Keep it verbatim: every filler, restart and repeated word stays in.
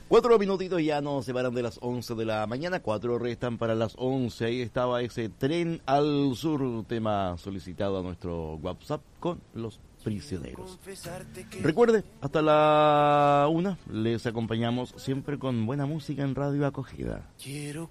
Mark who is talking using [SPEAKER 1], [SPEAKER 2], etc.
[SPEAKER 1] Cuatro minutitos ya nos separan de las once de la mañana, cuatro restan para las once. Ahí estaba ese Tren al Sur, tema solicitado a nuestro WhatsApp con los prisioneros. Recuerde, hasta la una les acompañamos siempre con buena música en Radio Acogida.
[SPEAKER 2] Quiero